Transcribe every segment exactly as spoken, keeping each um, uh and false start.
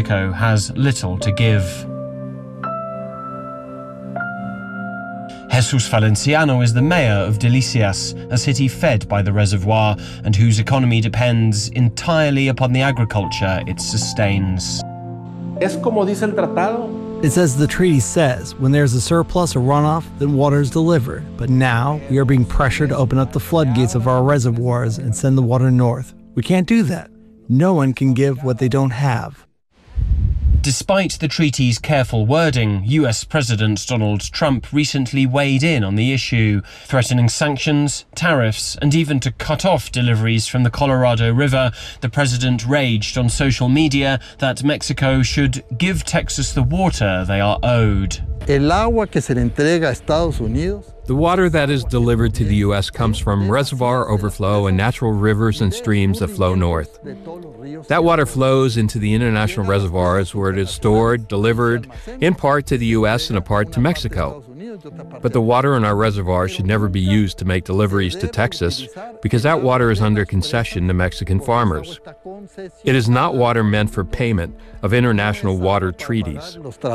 Mexico has little to give. Jesus Valenciano is the mayor of Delicias, a city fed by the reservoir and whose economy depends entirely upon the agriculture it sustains. Es como dice el tratado. It's as the treaty says, when there's a surplus or runoff, then water is delivered. But now, we are being pressured to open up the floodgates of our reservoirs and send the water north. We can't do that. No one can give what they don't have. Despite the treaty's careful wording, U S President Donald Trump recently weighed in on the issue, threatening sanctions, tariffs, and even to cut off deliveries from the Colorado River. The president raged on social media that Mexico should give Texas the water they are owed. El agua que se le entrega a Estados Unidos. The water that is delivered to the U S comes from reservoir overflow and natural rivers and streams that flow north. That water flows into the international reservoirs where it is stored, delivered, in part to the U S and a part to Mexico. But the water in our reservoirs should never be used to make deliveries to Texas because that water is under concession to Mexican farmers. It is not water meant for payment of international water treaties.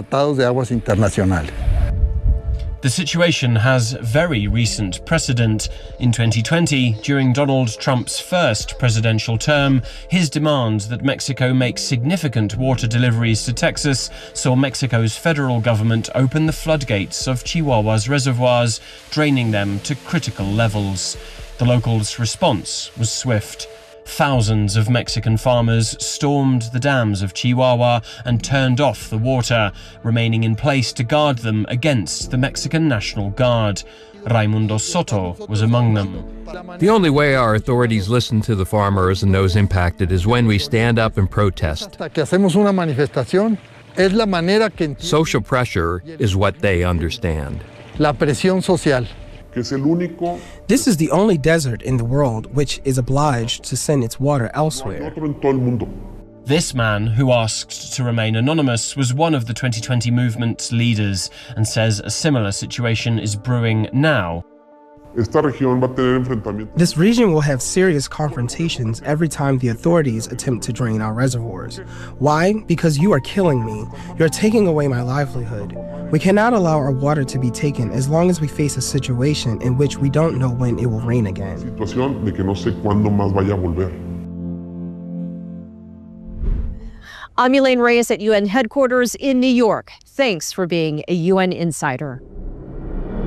The situation has very recent precedent. In twenty twenty, during Donald Trump's first presidential term, his demand that Mexico make significant water deliveries to Texas saw Mexico's federal government open the floodgates of Chihuahua's reservoirs, draining them to critical levels. The locals' response was swift. Thousands of Mexican farmers stormed the dams of Chihuahua and turned off the water, remaining in place to guard them against the Mexican National Guard. Raimundo Soto was among them. The only way our authorities listen to the farmers and those impacted is when we stand up and protest. Social pressure is what they understand. La presión social. This is the only desert in the world which is obliged to send its water elsewhere. This man, who asked to remain anonymous, was one of the twenty twenty movement's leaders and says a similar situation is brewing now. This region will have serious confrontations every time the authorities attempt to drain our reservoirs. Why? Because you are killing me. You are taking away my livelihood. We cannot allow our water to be taken as long as we face a situation in which we don't know when it will rain again. I'm Elaine Reyes at U N headquarters in New York. Thanks for being a U N insider.